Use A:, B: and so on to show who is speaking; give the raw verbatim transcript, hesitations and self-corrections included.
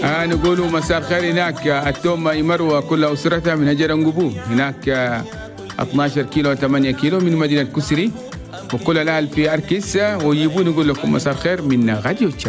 A: آه نقولوا مساء الخير هناك التوم إمر وكل أسرتها من هجر انقبو هناك اثناشر كيلو ثمانية كيلو من مدينة كسري وكل الأهل في أركيس ويجيبون نقول لكم مساء الخير من غاديو.